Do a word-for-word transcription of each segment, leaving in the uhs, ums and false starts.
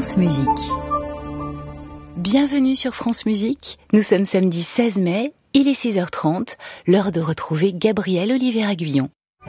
France Musique. Bienvenue sur France Musique, nous sommes samedi seize mai, il est six heures trente, l'heure de retrouver Gabriel Olivier-Aguillon.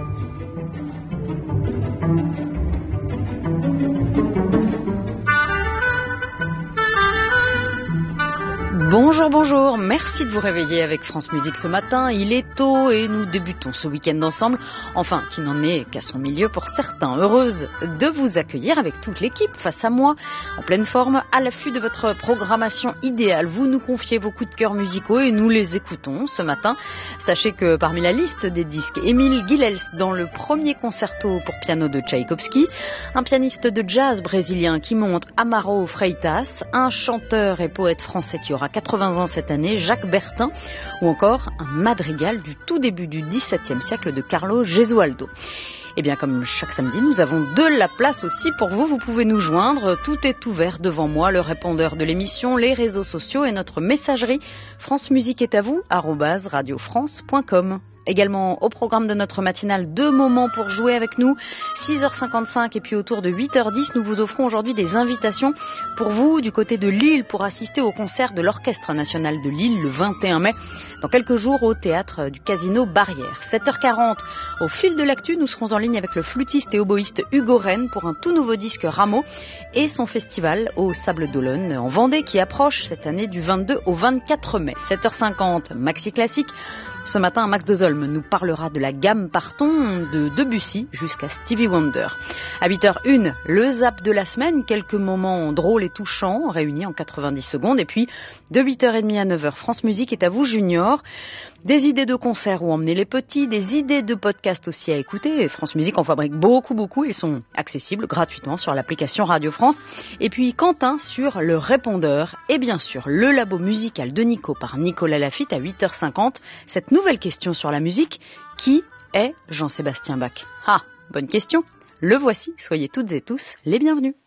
Bonjour, bonjour, merci de vous réveiller avec France Musique ce matin. Il est tôt et nous débutons ce week-end ensemble, enfin qui n'en est qu'à son milieu pour certains. Heureuse de vous accueillir avec toute l'équipe face à moi, en pleine forme, à l'affût de votre programmation idéale. Vous nous confiez vos coups de cœur musicaux et nous les écoutons ce matin. Sachez que parmi la liste des disques, Émile Guilels dans le premier concerto pour piano de Tchaïkovski, un pianiste de jazz brésilien qui monte Amaro Freitas, un chanteur et poète français qui aura quatre-vingts ans cette année, Jacques Bertin, ou encore un madrigal du tout début du dix-septième siècle de Carlo Gesualdo. Et bien comme chaque samedi, nous avons de la place aussi pour vous. Vous pouvez nous joindre. Tout est ouvert devant moi. Le répondeur de l'émission, les réseaux sociaux et notre messagerie. France Musique est à vous, arobase radiofrance point com. Également au programme de notre matinale, deux moments pour jouer avec nous, six heures cinquante-cinq et puis autour de huit heures dix, nous vous offrons aujourd'hui des invitations pour vous du côté de Lille pour assister au concert de l'Orchestre National de Lille le vingt et un mai, dans quelques jours au théâtre du Casino Barrière. sept heures quarante, au fil de l'actu, nous serons en ligne avec le flûtiste et oboïste Hugo Rennes pour un tout nouveau disque Rameau et son festival au Sable d'Olonne en Vendée qui approche cette année du vingt-deux au vingt-quatre mai. sept heures cinquante, Maxi Classique. Ce matin, Max Dezolme nous parlera de la gamme Parton de Debussy jusqu'à Stevie Wonder. À huit heures une, le zap de la semaine, quelques moments drôles et touchants réunis en quatre-vingt-dix secondes. Et puis, de huit heures trente à neuf heures, France Musique est à vous Junior. Des idées de concerts où emmener les petits, des idées de podcasts aussi à écouter. Et France Musique en fabrique beaucoup, beaucoup. Ils sont accessibles gratuitement sur l'application Radio France. Et puis Quentin sur le répondeur. Et bien sûr, le labo musical de Nico par Nicolas Lafitte à huit heures cinquante. Cette nouvelle question sur la musique, qui est Jean-Sébastien Bach? Ah, bonne question. Le voici, soyez toutes et tous les bienvenus.